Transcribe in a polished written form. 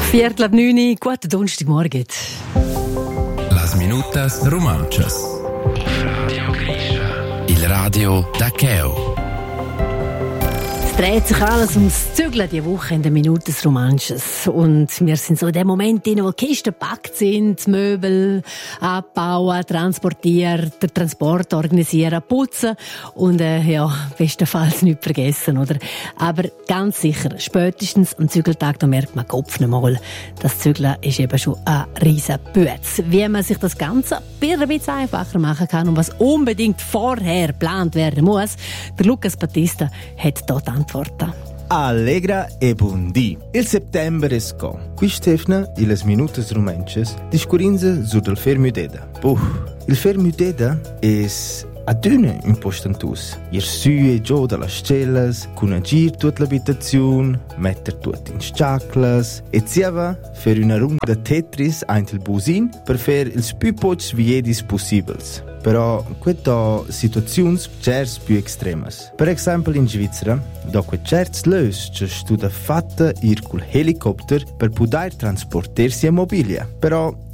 8:45, guten Donnerstagmorgen. Las minutas romanchas. Radio Grisha. Il radio da Cheo. Es dreht sich alles ums Zügeln diese Woche in den Minuten des Romanches. Und wir sind so in dem Moment, wo die Kisten gepackt sind, Möbel abbauen, transportieren, den Transport organisieren, putzen und bestenfalls nichts vergessen, oder? Aber ganz sicher, spätestens am Zügeltag, da merkt man Kopf nicht mal. Das Zügeln ist eben schon ein riesen Bütz. Wie man sich das Ganze ein bisschen einfacher machen kann und was unbedingt vorher geplant werden muss, der Lucas Battista hat dort Antworten. Allegra e buondì. Il settembre è sco. Qui Stefna, e le minute romances, discurinze su del fermudeda. Il fermudeda es a dünne importantus. Ir su e giù dalla stellas, con agir tutta l'abitazione, metter tutto in sciaclas, e ziava fer una runda Tetris eint il busin per fer ils più pocs viedis possibils. Però questa situazioni certs più extremas. Per esempio in Svizzera, dopo certs lös c'è stata fatta ir col helicopter per poter trasportarsi a mobilia. Però